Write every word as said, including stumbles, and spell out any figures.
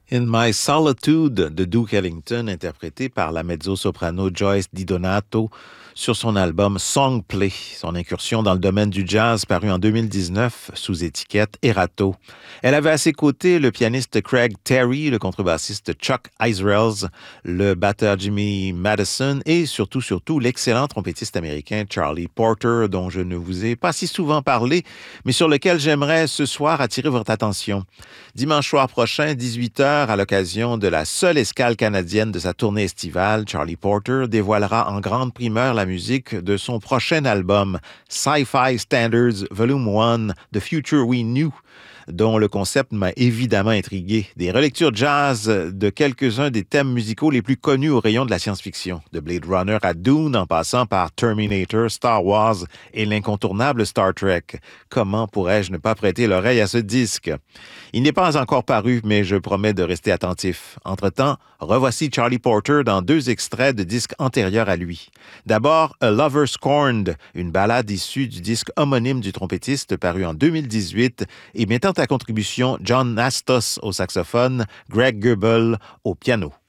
In My Solitude de Duke Ellington, interprété par la mezzo-soprano Joyce DiDonato sur son album Songplay, son incursion dans le domaine du jazz paru en deux mille dix-neuf sous étiquette Erato. Elle avait à ses côtés le pianiste Craig Terry, le contrebassiste Chuck Israels, le batteur Jimmy Madison et surtout, surtout, l'excellent trompettiste américain Charlie Porter, dont je ne vous ai pas si souvent parlé, mais sur lequel j'aimerais ce soir attirer votre attention. Dimanche soir prochain, dix-huit heures, à l'occasion de la seule escale canadienne de sa tournée estivale, Charlie Porter dévoilera en grande primeur la musique de son prochain album, Sci-Fi Standards Volume un, The Future We Knew, dont le concept m'a évidemment intrigué. Des relectures jazz de quelques-uns des thèmes musicaux les plus connus au rayon de la science-fiction, de Blade Runner à Dune, en passant par Terminator, Star Wars et l'incontournable Star Trek. Comment pourrais-je ne pas prêter l'oreille à ce disque? Il n'est pas encore paru, mais je promets de rester attentif. Entre-temps, revoici Charlie Porter dans deux extraits de disques antérieurs à lui. D'abord, A Lover Scorned, une ballade issue du disque homonyme du trompettiste paru en deux mille dix-huit et mettant à contribution John Nastos au saxophone, Greg Goebel au piano.